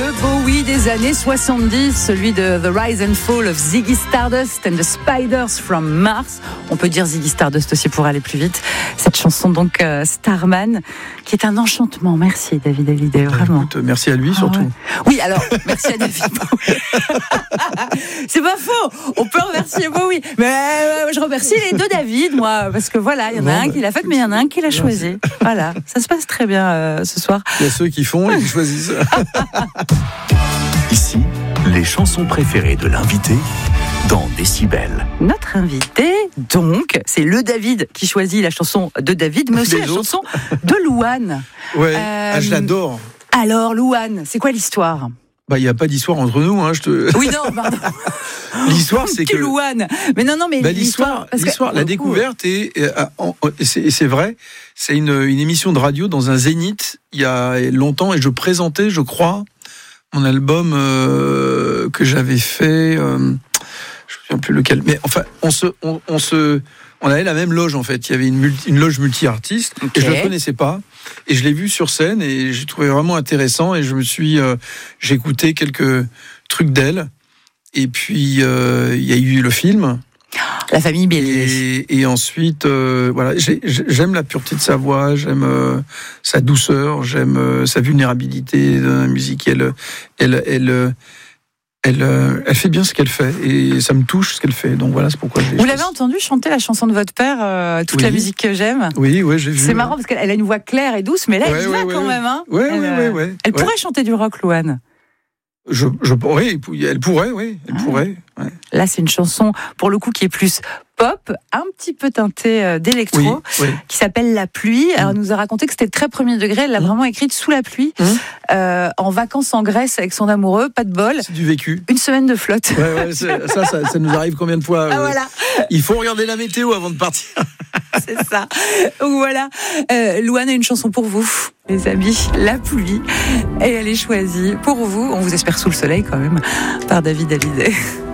Le Bowie des années 70, celui de The Rise and Fall of Ziggy Stardust and the Spiders from Mars. On peut dire Ziggy Stardust aussi pour aller plus vite. Cette chanson donc Starman, qui est un enchantement. Merci David Hallyday, vraiment. Écoute, merci à lui surtout. Ouais. Oui, alors, merci à David Bowie. C'est pas faux, on peut remercier Bowie. Mais je remercie les deux David, moi, parce que voilà, il y en a un qui l'a fait, mais il y en a un qui l'a choisi. Voilà, ça se passe très bien ce soir. Il y a ceux qui font et qui choisissent. Ici, les chansons préférées de l'invité dans Décibel. Notre invité, donc, c'est le David qui choisit la chanson de David, mais aussi Les la autres. chanson de Louane. Ouais, je l'adore. Alors, Louane, c'est quoi l'histoire ? Il n'y a pas d'histoire entre nous. Oui, non, pardon. L'histoire, c'est que... Louane. Mais non, mais l'histoire, la découverte, et c'est vrai, c'est une émission de radio dans un Zénith, il y a longtemps, et je présentais, je crois, mon album que j'avais fait, je ne me souviens plus lequel, mais enfin, on avait la même loge en fait. Il y avait une loge multi-artistes, et je ne le connaissais pas, et je l'ai vu sur scène, et j'ai trouvé vraiment intéressant, et j'ai écouté quelques trucs d'elle, et puis il y a eu le film. La famille Bélier. Et ensuite, voilà, j'aime la pureté de sa voix, j'aime sa douceur, j'aime sa vulnérabilité dans la musique. Elle fait bien ce qu'elle fait et ça me touche ce qu'elle fait. Donc voilà, c'est pourquoi Vous l'avez entendu chanter la chanson de votre père, toute la musique que j'aime. Oui, j'ai vu. C'est marrant parce qu'elle a une voix claire et douce, mais là, elle y va quand même. Hein. Elle pourrait chanter du rock, Louane. Elle pourrait. Là, c'est une chanson, pour le coup, qui est plus pop, un petit peu teintée d'électro, qui s'appelle La Pluie. Alors, elle nous a raconté que c'était très premier degré. Elle l'a vraiment écrite sous la pluie, en vacances en Grèce avec son amoureux, pas de bol. C'est du vécu. Une semaine de flotte. Ça nous arrive combien de fois Voilà. Il faut regarder la météo avant de partir. C'est ça. Donc voilà, Louane a une chanson pour vous, les amis, La Pluie, et elle est choisie pour vous. On vous espère sous le soleil quand même, par David Hallyday.